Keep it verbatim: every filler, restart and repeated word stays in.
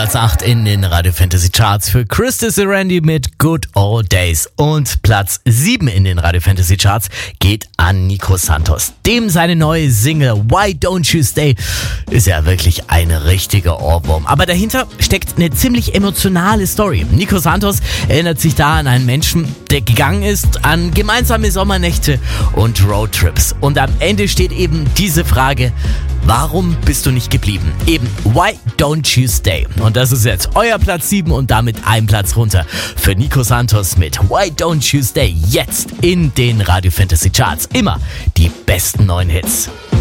Platz acht in den Radio Fantasy Charts für Christus Randy mit Good Old Days. Und Platz sieben in den Radio Fantasy Charts geht an Nico Santos. Dem seine neue Single Why Don't You Stay ist ja wirklich ein richtiger Ohrwurm. Aber dahinter steckt eine ziemlich emotionale Story. Nico Santos erinnert sich da an einen Menschen, der gegangen ist, an gemeinsame Sommernächte und Roadtrips. Und am Ende steht eben diese Frage: Warum bist du nicht geblieben? Eben, why don't you stay? Und das ist jetzt euer Platz sieben und damit ein Platz runter für Nico Santos mit Why Don't You Stay. Jetzt in den Radio Fantasy Charts. Immer die besten neuen Hits.